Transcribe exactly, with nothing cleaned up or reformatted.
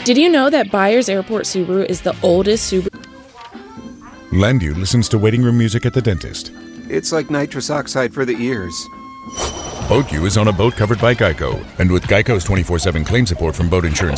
Did you know that Byers Airport Subaru is the oldest Subaru? Landu listens to waiting room music at the dentist. It's like nitrous oxide for the ears. BoatU is on a boat covered by Geico. And with Geico's twenty-four seven claim support from boat insurance